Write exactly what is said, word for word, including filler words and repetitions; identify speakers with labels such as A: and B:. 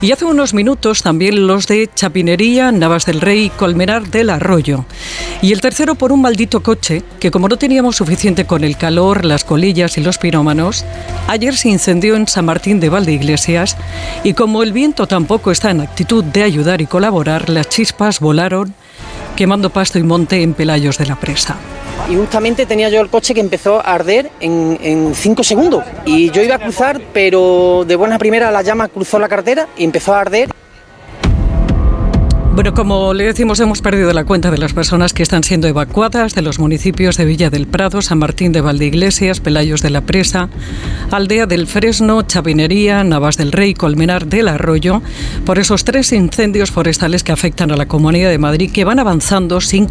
A: Y hace unos minutos también los de Chapinería, Navas del Rey y Colmenar del Arroyo. Y el tercero por un maldito coche, que como no teníamos suficiente con el calor, las colillas y los pirómanos, ayer se incendió en San Martín de Valdeiglesias y como el viento tampoco está en actitud de ayudar y colaborar, las chispas volaron quemando pasto y monte en Pelayos de la Presa.
B: Y justamente tenía yo el coche que empezó a arder en, en cinco segundos. Y yo iba a cruzar, pero de buena primera la llama cruzó la carretera y empezó a arder.
A: Bueno, como le decimos, hemos perdido la cuenta de las personas que están siendo evacuadas de los municipios de Villa del Prado, San Martín de Valdeiglesias, Pelayos de la Presa, Aldea del Fresno, Chapinería, Navas del Rey, Colmenar del Arroyo, por esos tres incendios forestales que afectan a la Comunidad de Madrid, que van avanzando sin